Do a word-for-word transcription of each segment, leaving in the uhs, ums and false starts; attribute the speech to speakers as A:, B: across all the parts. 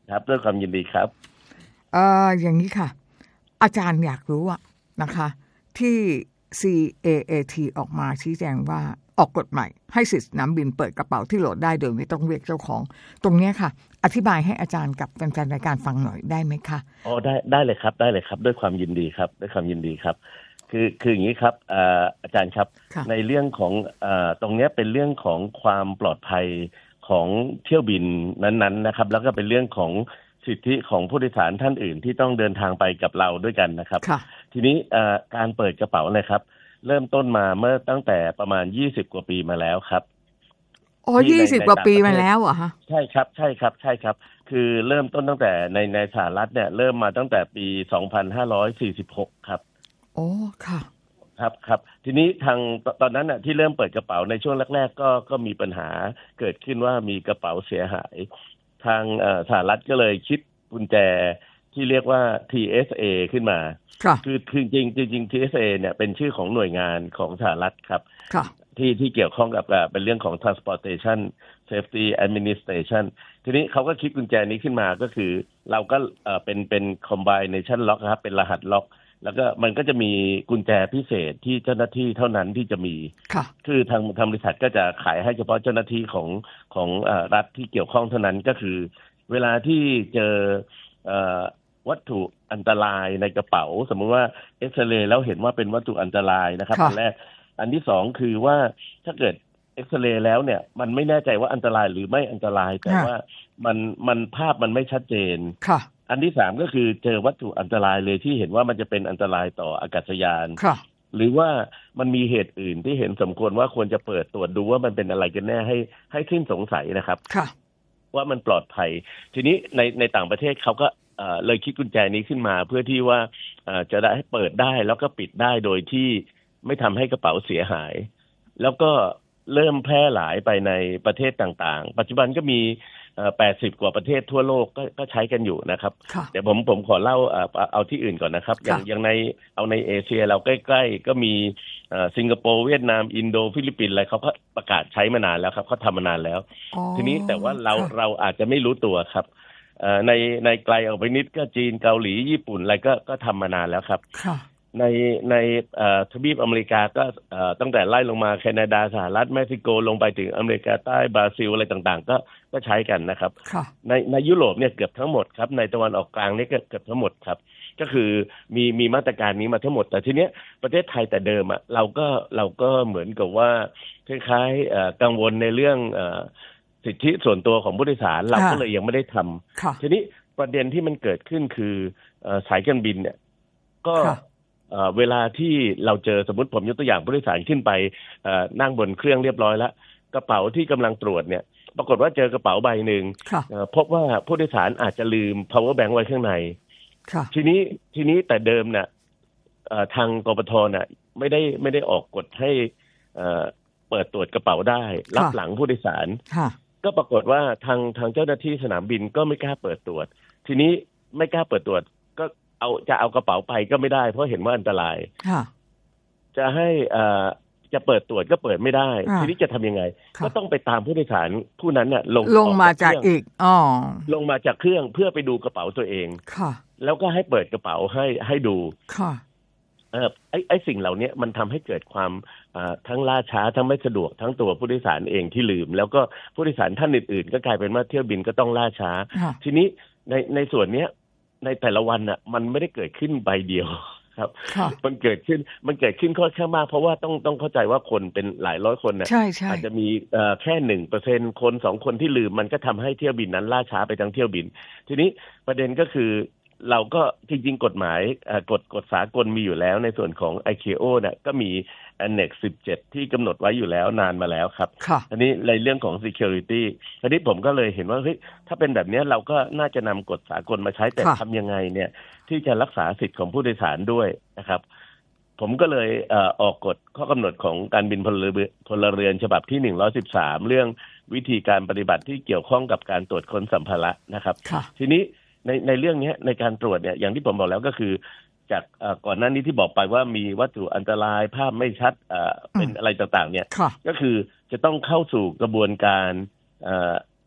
A: ครับด้วยความยินดีครับ
B: เอ่ออย่างนี้ค่ะอาจารย์อยากรู้อะนะคะที่ ซี เอ เอ ที ออกมาชี้แจงว่าออกกฎใหม่ให้สิทธิ์สนามบินเปิดกระเป๋าที่โหลดได้โดยไม่ต้องเรียกเจ้าของตรงนี้ค่ะอธิบายให้อาจารย์กับแฟนๆรายการฟังหน่อยได้ไหมคะ
A: อ๋อได้ได้เลยครับได้เลยครับด้วยความยินดีครับด้วยความยินดีครับคือคืออย่างนี้ครับอ่าอาจารย์ครับในเรื่องของอ่าตรงนี้เป็นเรื่องของความปลอดภัยของเที่ยวบินนั้นๆนะครับแล้วก็เป็นเรื่องของสิทธิของผู้โดยสารท่านอื่นที่ต้องเดินทางไปกับเราด้วยกันนะครับทีนี้การเปิดกระเป๋านะครับเริ่มต้นมาเมื่อตั้งแต่ประมาณยี่สิบกว่าปีมาแล้วครับ
B: โอ้ยี่สิบกว่าปีมาแล้วเหรอฮะ
A: ใช่ครับใช่ครับใช่ครับคือเริ่มต้นตั้งแต่ในในสหรัฐเนี่ยเริ่มมาตั้งแต่ปีสองพันห้าร้อยสี่สิบหกครับ
B: โอ้ค่ะ
A: ครับครับทีนี้ทางตอนนั้นน่ะที่เริ่มเปิดกระเป๋าในช่วงแรกๆก็ก็มีปัญหาเกิดขึ้นว่ามีกระเป๋าเสียหายทางสหรัฐก็เลยคิดกุญแจที่เรียกว่า ที เอส เอ ขึ้นมาคือคือจริงจริง ที เอส เอ เนี่ยเป็นชื่อของหน่วยงานของสหรัฐครับที่ที่เกี่ยวข้องกับเป็นเรื่องของ transportation safety administration ทีนี้เขาก็คิดกุญแจนี้ขึ้นมาก็คือเราก็เป็นเป็น combination lock ครับเป็นรหัสล็อกแล้วก็มันก็จะมีกุญแจพิเศษที่เจ้าหน้าที่เท่านั้นที่จะมีคือทางทางบริษัทก็จะขายให้เฉพาะเจ้าหน้าที่ของของรัฐที่เกี่ยวข้องเท่านั้นก็คือเวลาที่เจอวัตถุอันตรายในกระเป๋าสมมุติว่าเอ็กซเรย์แล้วเห็นว่าเป็นวัตถุอันตรายนะครับอันแรกอันที่สองคือว่าถ้าเกิดเอ็กซเรย์แล้วเนี่ยมันไม่แน่ใจว่าอันตรายหรือไม่อันตรายแต่ว่ามันมันภาพมันไม่ชัดเจนอันที่สามก็คือเจอวัตถุอันตรายเลยที่เห็นว่ามันจะเป็นอันตรายต่ออากาศยานหรือว่ามันมีเหตุอื่นที่เห็นสมควรว่าควรจะเปิดตรวจดูว่ามันเป็นอะไรกันแน่ให้ให้สิ้นสงสัยนะครับว่ามันปลอดภัยทีนี้ในในต่างประเทศเขาก็เลยคิดกุญแจนี้ขึ้นมาเพื่อที่ว่าจะได้ให้เปิดได้แล้วก็ปิดได้โดยที่ไม่ทำให้กระเป๋าเสียหายแล้วก็เริ่มแพร่หลายไปในประเทศต่างๆปัจจุบันก็มีแปดสิบกว่าประเทศทั่วโลกก็ก็ใช้กันอยู่นะครับเดี๋ยวผมผมขอเล่าเอาที่อื่นก่อนนะครับอย่างอย่างในเอาในเอเชียเราใกล้ๆก็มีสิงคโปร์เวียดนามอินโดฟิลิปปินส์อะไรเขาก็ประกาศใช้มานานแล้วครับเขาทำมานานแล้วทีนี้แต่ว่าเราเราอาจจะไม่รู้ตัวครับในในไกลออกไปนิดก็จีนเกาหลีญี่ปุ่นอะไรก็ก็ทำมานานแล้วครับในในทวีปอเมริกาก็ตั้งแต่ไล่ลงมาแคนาดาสหรัฐเม็กซิโกลงไปถึงอเมริกาใต้บราซิลอะไรต่างๆก็ก็ใช้กันนะครับในในยุโรปเนี่ยเกือบทั้งหมดครับในตะวันออกกลางนี่ก็เกือบทั้งหมดครับก็คือมีมีมาตรการนี้มาทั้งหมดแต่ทีเนี้ยประเทศไทยแต่เดิมอ่ะเราก็เราก็เหมือนกับว่าคล้ายๆกังวลในเรื่องสิทธิส่วนตัวของผู้โดยสารเราก็เลยยังไม่ได้ทำทีนี้ประเด็นที่มันเกิดขึ้นคือสายการบินเนี่ยก็เวลาที่เราเจอสมมติผมยกตัวอย่างผู้โดยสารขึ้นไปนั่งบนเครื่องเรียบร้อยแล้วกระเป๋าที่กำลังตรวจเนี่ยปรากฏว่าเจอกระเป๋าใบหนึ่งพบว่าผู้โดยสารอาจจะลืม power bank ไว้ข้างในทีนี้ทีนี้แต่เดิมเนี่ยทางกปทเนี่ยไม่ได้ไม่ได้ออกกฎให้เปิดตรวจกระเป๋าได้รับหลังผู้โดยสารก็ปรากฏว่าทางทางเจ้าหน้าที่สนามบินก็ไม่กล้าเปิดตรวจทีนี้ไม่กล้าเปิดตรวจก็เอาจะเอากระเป๋าไปก็ไม่ได้เพราะเห็นว่าอันตรายจะให้อ่าจะเปิดตรวจก็เปิดไม่ได้ทีนี้จะทำยังไงก็ต้องไปตามผู้โดยสารผู้นั้นน่ะลง
B: ลงมาจากอีกอ๋อ
A: ลงมาจากเครื่องเพื่อไปดูกระเป๋าตัวเอง
B: ค่ะ
A: แล้วก็ให้เปิดกระเป๋าให้ให้ดู
B: ค่ะ
A: เออไอ้ไอ้สิ่งเหล่านี้มันทำให้เกิดความอ่าทั้งล่าช้าทั้งไม่สะดวกทั้งตัวผู้โดยสารเองที่ลืมแล้วก็ผู้โดยสารท่านอื่นๆก็กลายเป็นว่าเที่ยวบินก็ต้องล่าช้าทีนี้ในในส่วนเนี้ยในแต่ละวันน่ะมันไม่ได้เกิดขึ้นใบเดียวครับมันเกิดขึ้นมันเกิดขึ้นค่อนข้างมากเพราะว่าต้องต้องเข้าใจว่าคนเป็นหลายร้อยคนเนี่ยอาจจะมีแค่หนึ่งเปอร์เซ็นต์คนสองคนที่ลืมมันก็ทำให้เที่ยวบินนั้นล่าช้าไปทั้งเที่ยวบินทีนี้ประเด็นก็คือเราก็จริงๆกฎหมายกฎกฎสากลมีอยู่แล้วในส่วนของ ไอ เค โอ เนี่ยก็มี Annex สิบเจ็ดที่กำหนดไว้อยู่แล้วนานมาแล้วครับอันนี้ในเรื่องของ security อันนี้ผมก็เลยเห็นว่าเฮ้ยถ้าเป็นแบบนี้เราก็น่าจะนำกฎสากลมาใช้แต่ทำยังไงเนี่ยที่จะรักษาสิทธิ์ของผู้โดยสารด้วยนะครับผมก็เลยเอ่อออกกฎข้อกำหนดของการบินพลเรือนพลเรือนฉบับที่หนึ่งร้อยสิบสามเรื่องวิธีการปฏิบัติที่เกี่ยวข้องกับการตรวจค้นสัมภาระนะครับทีนี้ในในเรื่องนี้ในการตรวจเนี่ยอย่างที่ผมบอกแล้วก็คือจากก่อนหน้านี้ที่บอกไปว่ามีวัตถุอันตรายภาพไม่ชัดเป็นอะไรต่างๆเนี่ยก็คือจะต้องเข้าสู่กระบวนการ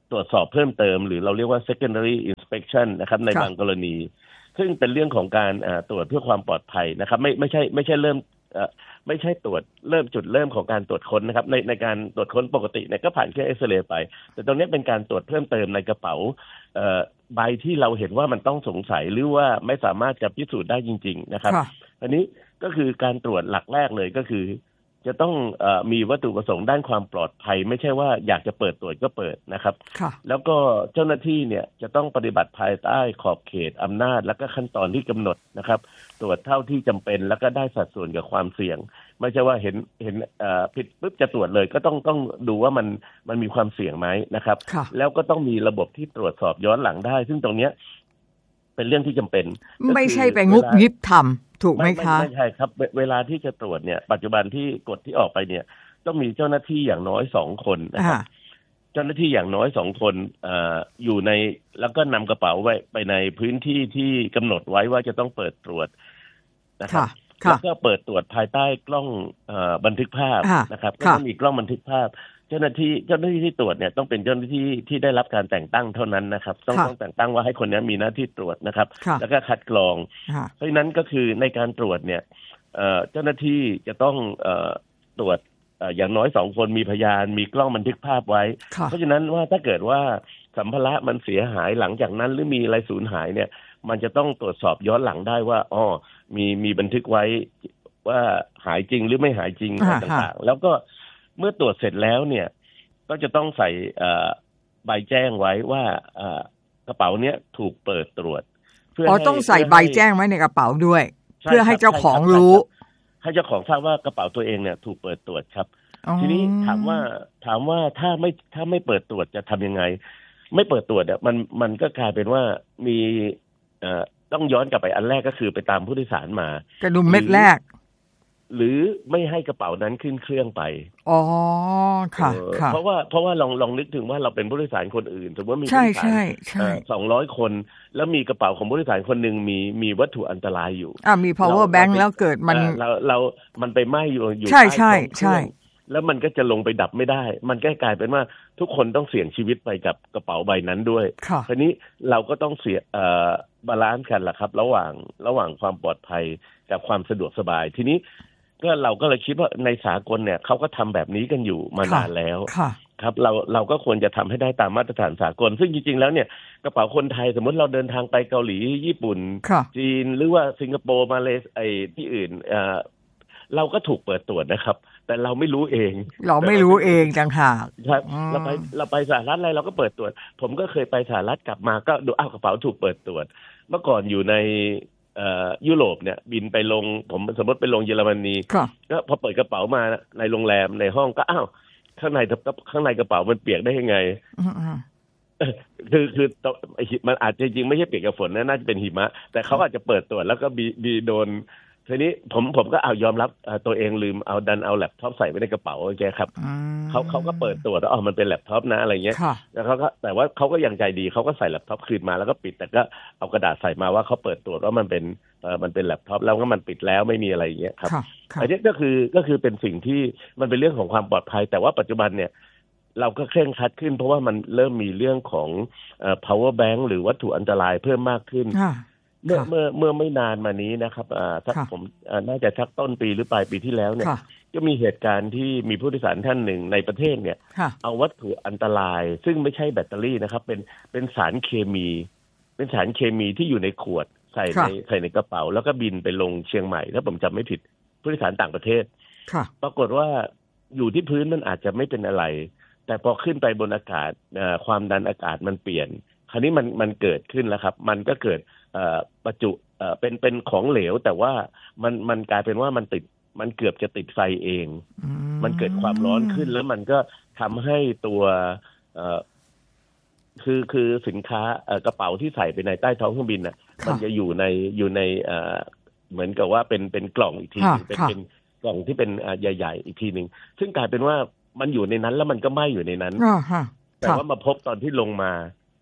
A: ตรวจสอบเพิ่มเติมหรือเราเรียกว่า secondary inspection นะครับในบางกรณีซึ่งเป็นเรื่องของการตรวจเพื่อความปลอดภัยนะครับไม่ไม่ใช่ไม่ใช่เริ่มไม่ใช่ตรวจเริ่มจุดเริ่มของการตรวจค้นนะครับในในการตรวจค้นปกติเนี่ยก็ผ่านเครื่องเอ็กซเรย์ไปแต่ตรงนี้เป็นการตรวจเพิ่มเติมในกระเป๋าใบที่เราเห็นว่ามันต้องสงสัยหรือว่าไม่สามารถจะพิสูจน์ได้จริงๆนะครับอันนี้ก็คือการตรวจหลักแรกเลยก็คือจะต้องเอ่อมีวัตถุประสงค์ด้านความปลอดภัยไม่ใช่ว่าอยากจะเปิดตรวจก็เปิดนะครับแล้วก็เจ้าหน้าที่เนี่ยจะต้องปฏิบัติภายใต้ขอบเขตอำนาจและก็ขั้นตอนที่กำหนดนะครับตรวจเท่าที่จำเป็นแล้วก็ได้สัดส่วนกับความเสี่ยงไม่ใช่ว่าเห็นเห็นเอ่อผิดปุ๊บจะตรวจเลยก็ต้องต้องดูว่ามันมันมีความเสี่ยงไหมนะครับแล้วก็ต้องมีระบบที่ตรวจสอบย้อนหลังได้ซึ่งตรงเนี้ยเป็นเรื่องที่จำเป็น
B: ไม่ใช่ไปงุบงิบทำถูกไหมคะ
A: ไม่ใช่ครับเวลาที่จะตรวจเนี่ยปัจจุบันที่กฎที่ออกไปเนี่ยต้องมีเจ้าหน้าที่อย่างน้อยสองคนนะครับเจ้าหน้าที่อย่างน้อยสองคนเอ่ออยู่ในแล้วก็นำกระเป๋าไว้ไปในพื้นที่ที่กำหนดไว้ว่าจะต้องเปิดตรวจนะครับแล้วก็เปิดตรวจภายใต้กล้องเอ่อบันทึกภาพนะครับก็ต้องมีกล้องบันทึกภาพเจ้าหน้าที่เจ้าหน้าที่ที่ตรวจเนี่ยต้องเป็นเจ้าหน้าที่ที่ได้รับการแต่งตั้งเท่านั้นนะครับต้องต้องแต่งตั้งว่าให้คนนี้มีหน้าที่ตรวจนะครับแล้วก็คัดกรองเพราะฉะนั้นก็คือในการตรวจเนี่ยเจ้าหน้าที่จะต้องตรวจอย่างน้อยสองคนมีพยานมีกล้องบันทึกภาพไว้เพราะฉะนั้นว่าถ้าเกิดว่าสัมภาระมันเสียหายหลังจากนั้นหรือมีอะไรสูญหายเนี่ยมันจะต้องตรวจสอบย้อนหลังได้ว่าอ๋อมีมีบันทึกไว้ว่าหายจริงหรือไม่หายจริงอะไรต่างๆแล้วก็เมื่อตรวจเสร็จแล้วเนี่ยก็จะต้องใส่ใบแจ้งไว้ว่ากระเป๋าเนี้ยถูกเปิดตรวจ
B: เพื่ออ๋อต้องใส่ใบแจ้งไว้ในกระเป๋าด้วยเพื่อให้เจ้าของรู้
A: ให้เจ้าของทราบว่ากระเป๋าตัวเองเนี่ยถูกเปิดตรวจครับทีนี้ถามว่าถามว่าถ้าไม่ถ้าไม่เปิดตรวจจะทำยังไงไม่เปิดตรวจเนี่ยมันมันก็กลายเป็นว่ามีต้องย้อนกลับไปอันแรกก็คือไปตามผู้โดยสารมาก
B: ระดุมเม็ดแรก
A: หรือไม่ให้กระเป๋านั้นขึ้นเครื่องไป
B: อ๋อค่ะค่ะ
A: เพราะว่าเพราะว่าลองลองนึกถึงว่าเราเป็นผู้โดยสารคนอื่นสมมติว่ามีผู้โดยสารสองร้อยคนแล้วมีกระเป๋าของผู้โดยสารคนหนึ่งมีมีวัตถุอันตรายอยู่
B: อ่ามี power bank แล้วเกิดมัน
A: เราเรามันไปไหม้อยู่อยู่
B: ใช่ใช่ใช่
A: แล้วมันก็จะลงไปดับไม่ได้มันก็กลายเป็นว่าทุกคนต้องเสี่ยงชีวิตไปกับกระเป๋าใบนั้นด้วยทีนี้เราก็ต้องเสียเอ่อบาลานซ์กันแหละครับระหว่างระหว่างความปลอดภัยกับความสะดวกสบายทีนี้ก็เราก็เลยคิดว่าในสากลเนี่ยเขาก็ทำแบบนี้กันอยู่มานานแล้วครับเราเราก็ควรจะทำให้ได้ตามมาตรฐานสากลซึ่งจริงๆแล้วเนี่ยกระเป๋าคนไทยสมมติเราเดินทางไปเกาหลีญี่ปุ่นจีนหรือว่าสิงคโปร์มาเลเซียไอ้ที่อื่นเอ่อเราก็ถูกเปิดตรวจนะครับแต่เราไม่รู้เอง
B: เราไม่รู้เองจังหาก
A: ครับเราไปเราไปสหรัฐอะไรเราก็เปิดตรวจผมก็เคยไปสหรัฐกลับมาก็ดูอ้าวกระเป๋าถูกเปิดตรวจเมื่อก่อนอยู่ในยุโรปเนี่ยบินไปลงผมสมมติไปลงเยอรมนีก็พอเปิดกระเป๋ามาในโรงแรมในห้องก็อ้าวข้างในข้างในกระเป๋ามันเปียกได้ยังไงคือคือมันอาจจะจริงไม่ใช่เปียกกับฝนนะน่าจะเป็นหิมะแต่เขาอาจจะเปิดตรวจแล้วก็บีบีโดนทีนี้ผมผมก็เอายอมรับตัวเองลืมเอาดันเอาแล็ปท็อปใส่ไว้ในกระเป๋าแกครับเขาเขาก็เปิดตรวจแล้วอ๋อมันเป็นแล็ปท็อปนะอะไรเงี้ยแล้วเขาก็แต่ว่าเขาก็ยังใจดีเขาก็ใส่แล็ปท็อปคืนมาแล้วก็ปิดแต่ก็เอากระดาษใส่มาว่าเขาเปิดตรวจว่ามันเป็นเอ่อมันเป็นแล็ปท็อปแล้วก็มันปิดแล้วไม่มีอะไรอย่างเงี้ยครับอันนี้ก็คือก็คือเป็นสิ่งที่มันเป็นเรื่องของความปลอดภัยแต่ว่าปัจจุบันเนี่ยเราก็เคร่งครัดขึ้นเพราะว่ามันเริ่มมีเรื่องของเอ่อ power bank หรือวัตถุอันตรายเพิ่มมากขึ้นเมื่อเมื่อเมื่อไม่นานมานี้นะครับอ่าถ้าผมน่าจะชักต้นปีหรือปลายปีที่แล้วเนี่ยก็มีเหตุการณ์ที่มีผู้โดยสารท่านหนึ่งในประเทศเนี่ยเอาวัตถุอันตรายซึ่งไม่ใช่แบตเตอรี่นะครับเป็นเป็นสารเคมีเป็นสารเคมีที่อยู่ในขวดใส่ในใส่ในกระเป๋าแล้วก็บินไปลงเชียงใหม่ถ้าผมจำไม่ผิดผู้โดยสารต่างประเทศปรากฏว่าอยู่ที่พื้นมันอาจจะไม่เป็นอะไรแต่พอขึ้นไปบนอากาศความดันอากาศมันเปลี่ยนคราวนี้มันมันเกิดขึ้นแล้วครับมันก็เกิดประจุเป็นเป็นของเหลวแต่ว่ามันมันกลายเป็นว่ามันติดมันเกือบจะติดไฟเองมันเกิดความร้อนขึ้นแล้วมันก็ทำให้ตัวคือคือสินค้ากระเป๋าที่ใส่ไปในใต้ท้องเครื่องบินน่ะมันจะอยู่ในอยู่ในเหมือนกับว่าเป็นเป็นกล่องอีกทีนึงเป็นเป็นกล่องที่เป็นใหญ่ๆอีกทีนึงซึ่งกลายเป็นว่ามันอยู่ในนั้นแล้วมันก็ไหม้อยู่ในนั้นแต่ว่ามาพบตอนที่ลงมา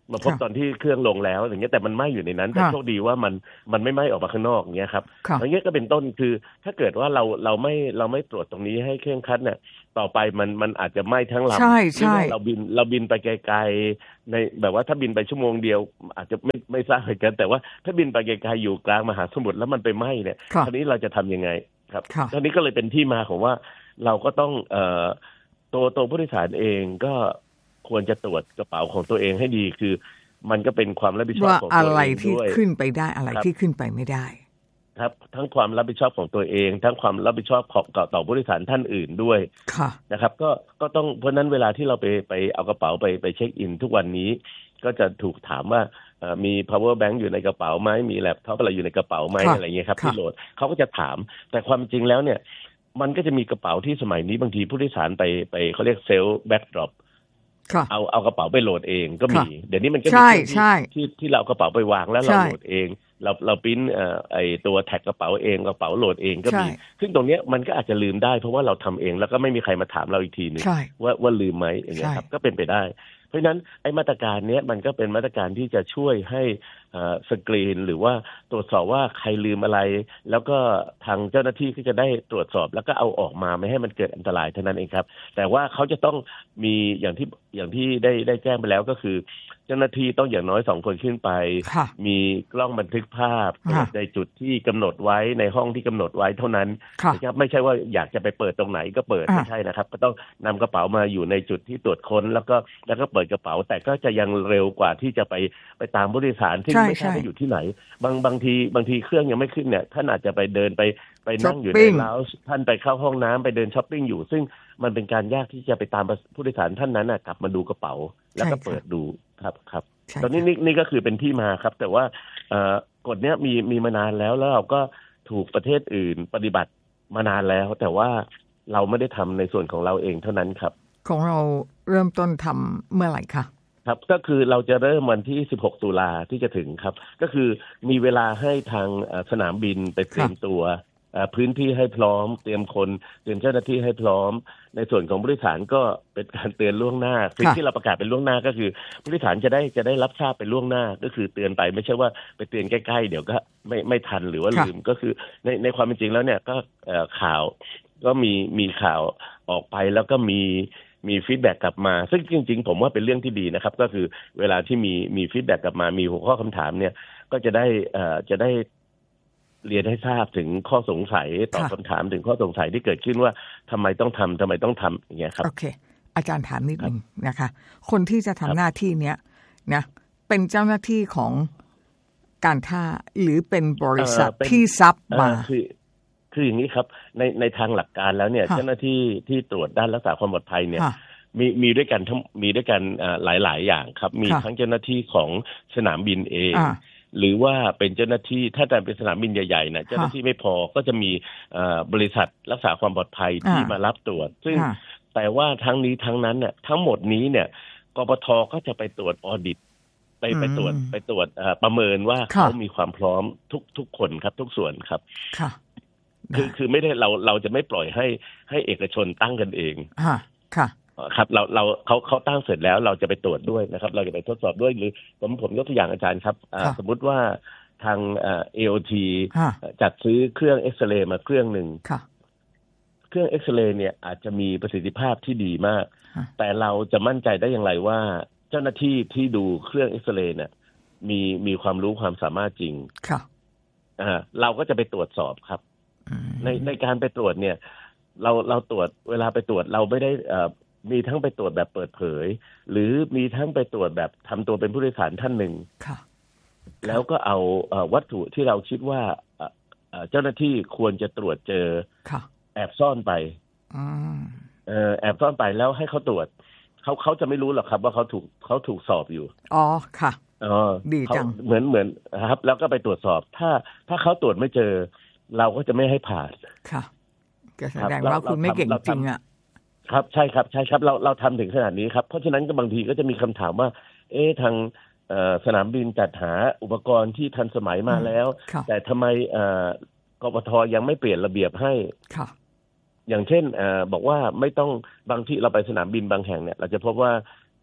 A: มาพบตอนที่เครื่องลงแล้วอย่างเงี้ยแต่มันไหม้อยู่ในนั้นแต่โชคดีว่ามันมันไม่ไหม้ออกมาข้างนอกอย่างเงี้ยครับอย่างเงี้ยก็เป็นต้นคือถ้าเกิดว่าเราเราไม่เราไม่ตรวจตรงนี้ให้เคร่งครัดเนี่ยต่อไปมันมันอาจจะไหม้ทั้งลำ
B: ใช่ใช่
A: เราบินเราบินไปไกลๆในแบบว่าถ้าบินไปชั่วโมงเดียวอาจจะไม่ไม่ทราบเหมือนกันแต่ว่าถ้าบินไปไกลๆอยู่กลางมหาสมุทรแล้วมันไปไหม้เนี่ยคราวนี้เราจะทำยังไงครับตอนนี้ก็เลยเป็นที่มาของว่าเราก็ต้องเอ่อตัวตัวผู้โดยสารเองก็ควรจะตรวจกระเป๋าของตัวเองให้ดีคือมันก็เป็นความรับผิดชอบของตัวเองด้วยว่าอะไร
B: ที่ขึ้นไปได้อะไรที่ขึ้นไปไม่ได้
A: ครับทั้งความรับผิดชอบของตัวเองทั้งความรับผิดชอบของต่อผู้โดยสารท่านอื่นด้วยนะครับก็ก็ต้องเพราะนั้นเวลาที่เราไปไปเอากระเป๋าไปไปเช็คอินทุกวันนี้ก็จะถูกถามว่ามี power bank อยู่ในกระเป๋าไหมมีแล็ปท็อปอะไรอยู่ในกระเป๋าไหมอะไรเงี้ยครับที่โหลดเขาก็จะถามแต่ความจริงแล้วเนี่ยมันก็จะมีกระเป๋าที่สมัยนี้บางทีผู้โดยสารไปไปเขาเรียกเซลล์แบ็กดรอปเอาเอากระเป๋าไปโหลดเองก็มีเดี๋ยวนี้มันก็มีที่ที่ที่เรากระเป๋าไปวางแล้วเราโหลดเองเราเราปริ้นไอตัวแท็กกระเป๋าเองกระเป๋าโหลดเองก็มีซึ่งตรงนี้มันก็อาจจะลืมได้เพราะว่าเราทำเองแล้วก็ไม่มีใครมาถามเราอีกทีนึงว่าว่าลืมไหมอย่างเงี้ยครับก็เป็นไปได้เพราะฉะนั้นไอ้มาตรการนี้มันก็เป็นมาตรการที่จะช่วยให้สกรีนหรือว่าตรวจสอบว่าใครลืมอะไรแล้วก็ทางเจ้าหน้าที่ก็จะได้ตรวจสอบแล้วก็เอาออกมาไม่ให้มันเกิดอันตรายเท่านั้นเองครับแต่ว่าเขาจะต้องมีอย่างที่อย่างที่ได้ได้แจ้งไปแล้วก็คือเจ้าหน้าที่ต้องอย่างน้อยสองคนขึ้นไปมีกล้องบันทึกภาพในจุดที่กำหนดไว้ในห้องที่กำหนดไว้เท่านั้นนะครับไม่ใช่ว่าอยากจะไปเปิดตรงไหนก็เปิดไม่ใช่นะครับก็ต้องนำกระเป๋ามาอยู่ในจุดที่ตรวจค้นแล้วก็แล้วก็เปิดกระเป๋าแต่ก็จะยังเร็วกว่าที่จะไปไปตามผู้โดยสารที่ไม่ทราบว่าอยู่ที่ไหนบางบางทีบางทีเครื่องยังไม่ขึ้นเนี่ยท่านอาจจะไปเดินไปไปนั่งอยู่ในร้านท่านไปเข้าห้องน้ำไปเดินช้อปปิ้งอยู่ซึ่งมันเป็นการยากที่จะไปตามผู้โดยสารท่านนั้นกลับมาดูกระเป๋าแล้วก็เปิดดูครับครับตอนนี้นี่นี่ก็คือเป็นที่มาครับแต่ว่ากฎเนี้ยมีมีมานานแล้วแล้วเราก็ถูกประเทศอื่นปฏิบัติมานานแล้วแต่ว่าเราไม่ได้ทำในส่วนของเราเองเท่านั้นครับ
B: ของเราเริ่มต้นทำเมื่อไหร่คะ
A: ครับก็คือเราจะเริ่มวันที่สิบหกตุลาที่จะถึงครับก็คือมีเวลาให้ทางสนามบินไปเตรียมตัวพื้นที่ให้พร้อมเตรียมคนเตรียมเจ้าหน้าที่ให้พร้อมในส่วนของผู้โดยสารก็เป็นการเตือนล่วงหน้าสิ่งที่เราประกาศเป็นล่วงหน้าก็คือผู้โดยสารจะได้จะได้รับทราบเป็นล่วงหน้าก็คือเตือนไปไม่ใช่ว่าไปเตือนใกล้ๆเดี๋ยวก็ไม่ไม่ทันหรือว่าลืมก็คือในในความเป็นจริงแล้วเนี่ยก็ข่าวก็มีมีข่าวออกไปแล้วก็มีมีฟีดแบ็กกลับมาซึ่งจริงๆผมว่าเป็นเรื่องที่ดีนะครับก็คือเวลาที่มีมีฟีดแบ็กกลับมามีหัวข้อคำถามเนี่ยก็จะได้เอ่อจะได้เรียนให้ทราบถึงข้อสงสัยตอบคำถามถึงข้อสงสัยที่เกิดขึ้นว่าทำไมต้องทำทำไมต้องทำอย่างเงี้ยครับ
B: โอเคอาจารย์ถามนิดนึงนะคะคนที่จะทำหน้าที่เนี้ยนะเป็นเจ้าหน้าที่ของการท่าหรือเป็นบริษัทที่ซับมา
A: คือคืออย่างนี้ครับในในทางหลักการแล้วเนี่ยเจ้าหน้าที่ที่ตรวจด้านรักษาความปลอดภัยเนี่ยมีมีด้วยกันทั้งมีด้วยกันหลายๆอย่างครับมีทั้งเจ้าหน้าที่ของสนามบินเองหรือว่าเป็นเจ้าหน้าที่ถ้าแต่เป็นสนามบินใหญ่ๆนะเจ้าหน้าที่ไม่พอก็จะมีบริษัทรักษาความปลอดภัยที่มารับตรวจซึ่งแต่ว่าทั้งนี้ทั้งนั้นเนี่ยทั้งหมดนี้เนี่ยกปท.ก็จะไปตรวจออดิตไปไปตรวจไปตรวจประเมินว่าเขามีความพร้อมทุกทุกคนครับทุกส่วนครับคือคือไม่ได้เราเราจะไม่ปล่อยให้ให้เอกชนตั้งกันเอง
B: ค่ะ
A: ครับเราเราเขาเขาตั้งเสร็จแล้วเราจะไปตรวจด้วยนะครับเราจะไปทดสอบด้วยหรือผมผมยกตัวอย่างอาจารย์ครับสมมุติว่าทางเอ โอ ที จัดซื้อเครื่องเอ็กซเรย์มาเครื่องหนึ่งเครื่องเอ็กซเรย์เนี่ยอาจจะมีประสิทธิภาพที่ดีมากแต่เราจะมั่นใจได้อย่างไรว่าเจ้าหน้าที่ที่ดูเครื่องเอ็กซเรย์เนี่ยมีมีความรู้ความสามารถจริงอ่าเราก็จะไปตรวจสอบครับในในการไปตรวจเนี่ยเราเราตรวจเวลาไปตรวจเราไม่ได้เอ่อมีทั้งไปตรวจแบบเปิดเผยหรือมีทั้งไปตรวจแบบทำตัวเป็นผู้โดยสารท่านหนึ่งแล้วก็เอาวัตถุที่เราคิดว่าเจ้าหน้าที่ควรจะตรวจเจอแอบซ่อนไปแอบซ่อนไปแล้วให้เขาตรวจเขาเขาจะไม่รู้หรอกครับว่าเขาถูกเขาถูกสอบอยู่
B: อ๋อค่ะ
A: อ๋อ
B: ดีจัง
A: เหมือนเหมือนครับแล้วก็ไปตรวจสอบถ้าถ้าเขาตรวจไม่เจอเราก็จะไม่ให้ผ่าน
B: ค่ะก็แสดงว่าคุณไม่เก่งจริงอ่ะ
A: ครับใช่ครับใช่ครับเราเราทำถึงขนาดนี้ครับเพราะฉะนั้นก็บางทีก็จะมีคำถามว่าเอ๊ะทางสนามบินจัดหาอุปกรณ์ที่ทันสมัยมาแล้วแต่ทำไมกปท.ยังไม่เปลี่ยนระเบียบให้อย่างเช่นบอกว่าไม่ต้องบางที่เราไปสนามบินบางแห่งเนี่ยเราจะพบว่า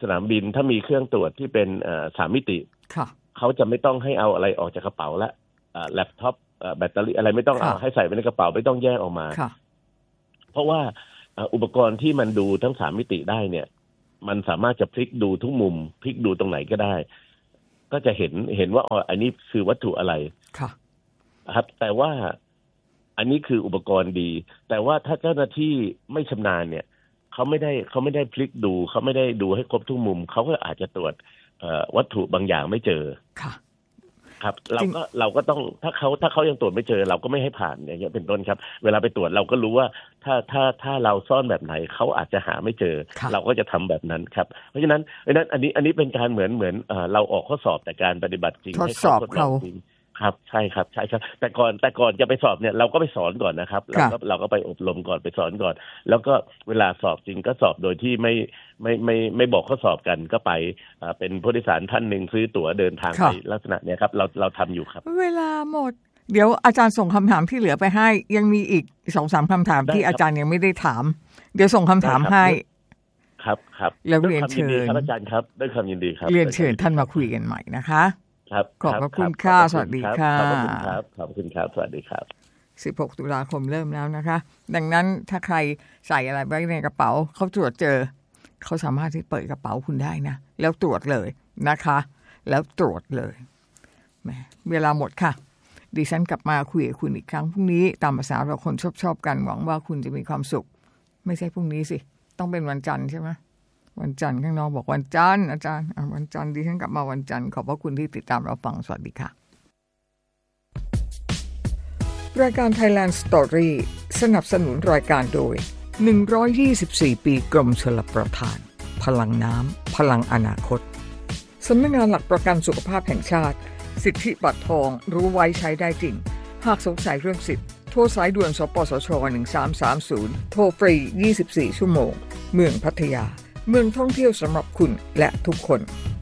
A: สนามบินถ้ามีเครื่องตรวจที่เป็นสามมิติเขาจะไม่ต้องให้เอาอะไรออกจากกระเป๋าละแล็ปท็อปแบตเตอรี่อะไรไม่ต้องเอาให้ใส่ไว้ในกระเป๋าไม่ต้องแยกออกมาเพราะว่าอุปกรณ์ที่มันดูทั้งสามมิติได้เนี่ยมันสามารถจะพลิกดูทุกมุมพลิกดูตรงไหนก็ได้ก็จะเห็นเห็นว่าอ๋ออันนี้คือวัตถุอะไรครับแต่ว่าอันนี้คืออุปกรณ์ดีแต่ว่าถ้าเจ้าหน้าที่ไม่ชำนาญเนี่ยเขาไม่ได้เขาไม่ได้พลิกดูเขาไม่ได้ดูให้ครบทุกมุมเขาก็อาจจะตรวจวัตถุบางอย่างไม่เจอครับเราก็เราก็ต้องถ้าเขาถ้าเขายังตรวจไม่เจอเราก็ไม่ให้ผ่านอย่างเงี้ยเป็นต้นครับเวลาไปตรวจเราก็รู้ว่าถ้าถ้าถ้าเราซ่อนแบบไหนเขาอาจจะหาไม่เจอเราก็จะทำแบบนั้นครับเพราะฉะนั้นเพราะฉะนั้นอันนี้อันนี้เป็นการเหมือนเหมือนเราออกข้อสอบแต่การปฏิบัติจริงให้เขาทดลองจริงครับใช่ครับใช่ครับแต่ก่อนแต่ก่อนจะไปสอบเนี่ยเราก็ไปสอนก่อนนะครับเราก็เราก็ไปอบรมก่อนไปสอนก่อนแล้วก็เวลาสอบจริงก็สอบโดยที่ไม่ไม่ไม่ไม่บอกข้อสอบกันก็ไปเป็นผู้โดยสารท่านหนึ่งซื้อตั๋วเดินทางไปลักษณะเนี้ยครับเราเราทำอยู่ครับ
B: เวลาหมดเดี๋ยวอาจารย์ส่งคำถามที่เหลือไปให้ยังมีอีกสองสามคำถามที่อาจารย์ยังไม่ได้ถามเดี๋ยวส่งคำถามให้
A: ครับครับ
B: แล้วเรียนเชิญ
A: ครับอาจารย์ครับด้วยความยินดีครับ
B: เรียนเชิญท่านมาคุยกันใหม่นะคะขอบพระคุณค่ะสวัสดีค่ะ
A: ขอบคุณครับขอบคุณครับสวัสดีครับ
B: สิบหกตุลาคมเริ่มแล้วนะคะดังนั้นถ้าใครใส่อะไรไว้ในกระเป๋าเขาตรวจเจอเขาสามารถที่เปิดกระเป๋าคุณได้นะแล้วตรวจเลยนะคะแล้วตรวจเลยแหมเวลาหมดค่ะดิฉันกลับมาคุยกับคุณอีกครั้งพรุ่งนี้ตามภาษาเราคนชอบชอบกันหวังว่าคุณจะมีความสุขไม่ใช่พรุ่งนี้สิต้องเป็นวันจันทร์ใช่ไหมวันจันทร์ข้างนอกบอกวันจันทร์อาจารย์วันจันทร์ดิฉันกลับมาวันจันทร์ขอบพระคุณที่ติดตามเราฟังสวัสดีค่ะรายการ Thailand Story สนับสนุนรายการโดยหนึ่งร้อยยี่สิบสี่ปีกรมชลประทานพลังน้ำพลังอนาคตสำนักงานหลักประกันสุขภาพแห่งชาติสิทธิบัตรทองรู้ไว้ใช้ได้จริงหากสงสัยเรื่องสิทธิ์โทรสายด่วนสปสชหนึ่งสามสามศูนย์โทรฟรียี่สิบสี่ชั่วโมงเมืองพัทยาเมืองท่องเที่ยวสำหรับคุณและทุกคน